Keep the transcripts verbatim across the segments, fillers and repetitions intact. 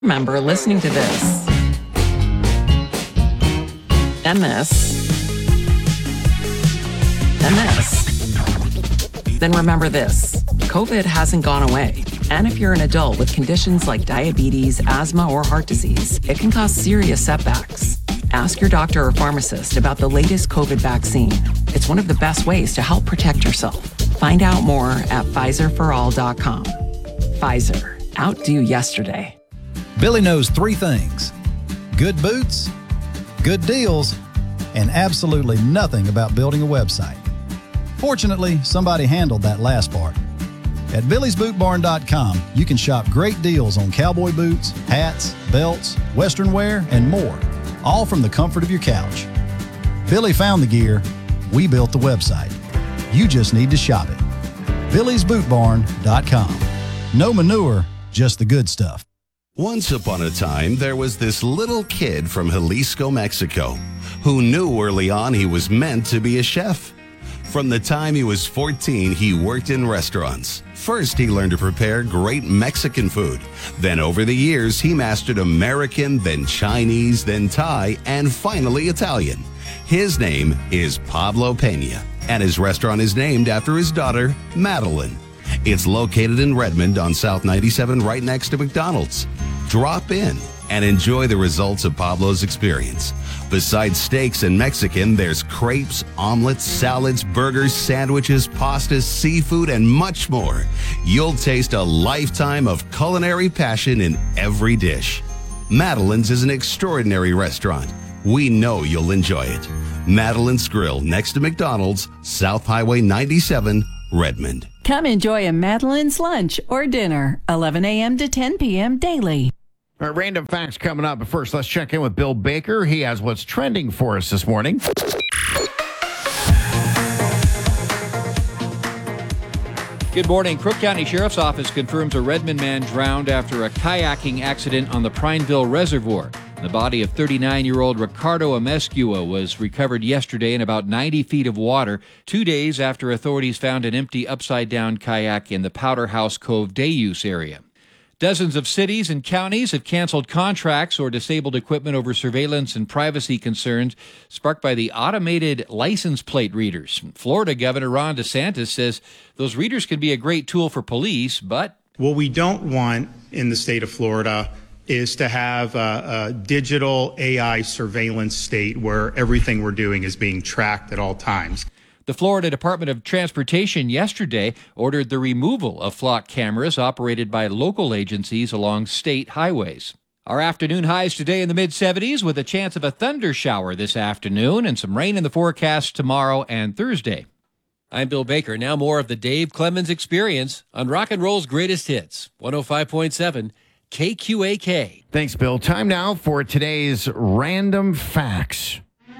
Remember listening to this and this and this. Then remember this. COVID hasn't gone away. And if you're an adult with conditions like diabetes, asthma, or heart disease, it can cause serious setbacks. Ask your doctor or pharmacist about the latest COVID vaccine. It's one of the best ways to help protect yourself. Find out more at Pfizer for all dot com. Pfizer. Outdo yesterday. Billy knows three things: good boots, good deals, and absolutely nothing about building a website. Fortunately, somebody handled that last part. At Billy's Boot Barn dot com, you can shop great deals on cowboy boots, hats, belts, western wear, and more, all from the comfort of your couch. Billy found the gear, we built the website. You just need to shop it. Billy's Boot Barn dot com. No manure, just the good stuff. Once upon a time, there was this little kid from Jalisco, Mexico, who knew early on he was meant to be a chef. From the time he was fourteen, he worked in restaurants. First, he learned to prepare great Mexican food. Then over the years, he mastered American, then Chinese, then Thai, and finally Italian. His name is Pablo Pena, and his restaurant is named after his daughter, Madeline. It's located in Redmond on South ninety-seven, right next to McDonald's. Drop in and enjoy the results of Pablo's experience. Besides steaks and Mexican, there's crepes, omelets, salads, burgers, sandwiches, pastas, seafood, and much more. You'll taste a lifetime of culinary passion in every dish. Madeline's is an extraordinary restaurant. We know you'll enjoy it. Madeline's Grill, next to McDonald's, South Highway ninety-seven, Redmond. Come enjoy a Madeline's lunch or dinner, eleven a.m. to ten p.m. daily. All right, random facts coming up. But first, let's check in with Bill Baker. He has what's trending for us this morning. Good morning. Crook County Sheriff's Office confirms a Redmond man drowned after a kayaking accident on the Prineville Reservoir. The body of thirty-nine-year-old Ricardo Amescua was recovered yesterday in about ninety feet of water, two days after authorities found an empty upside-down kayak in the Powder House Cove day use area. Dozens of cities and counties have canceled contracts or disabled equipment over surveillance and privacy concerns sparked by the automated license plate readers. Florida Governor Ron DeSantis says those readers can be a great tool for police, but what we don't want in the state of Florida is to have a, a digital A I surveillance state where everything we're doing is being tracked at all times. The Florida Department of Transportation yesterday ordered the removal of flock cameras operated by local agencies along state highways. Our afternoon highs today in the mid seventies with a chance of a thunder shower this afternoon and some rain in the forecast tomorrow and Thursday. I'm Bill Baker. Now more of the Dave Clemens Experience on Rock and Roll's Greatest Hits, one oh five point seven K Q A K. Thanks, Bill. Time now for today's random facts.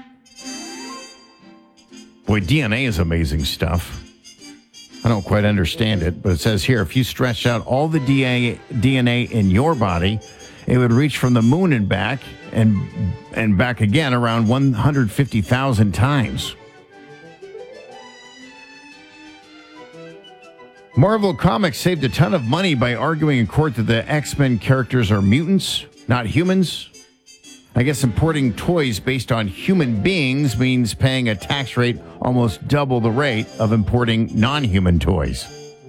Boy, D N A is amazing stuff. I don't quite understand it, but it says here, if you stretched out all the D N A in your body, it would reach from the moon and back and and back again around one hundred fifty thousand times. Marvel Comics saved a ton of money by arguing in court that the X-Men characters are mutants, not humans. I guess importing toys based on human beings means paying a tax rate almost double the rate of importing non-human toys.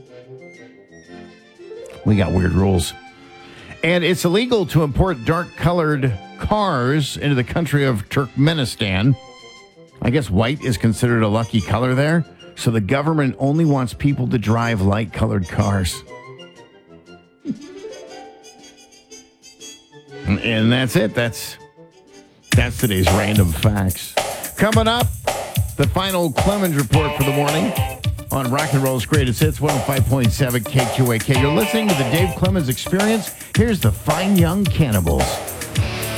We got weird rules. And it's illegal to import dark-colored cars into the country of Turkmenistan. I guess white is considered a lucky color there, so the government only wants people to drive light-colored cars. And that's it. That's... That's today's random facts. Coming up, the final Clemens report for the morning on Rock and Roll's Greatest Hits, one oh five point seven K Q A K. You're listening to the Dave Clemens Experience. Here's the Fine Young Cannibals.